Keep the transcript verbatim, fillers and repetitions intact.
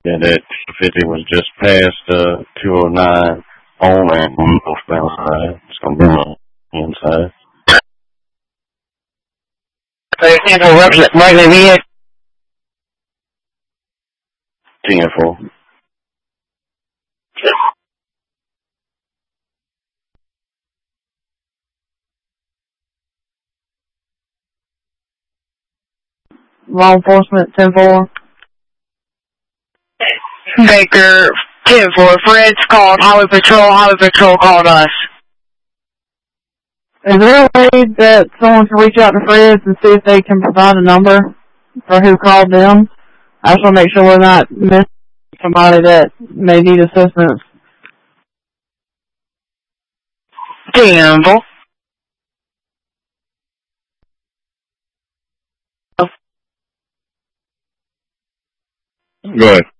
Yeah, that two fifty was just past uh, two oh nine on that northbound side. It's going to be on the inside. For example, regular vehicle. ten four. Law enforcement, ten four. Baker, ten four. Fred's called Highway Patrol. Highway Patrol called us. Is there a way that someone can reach out to Fred's and see if they can provide a number for who called them? I just want to make sure we're not missing somebody that may need assistance. Gamble. Go ahead.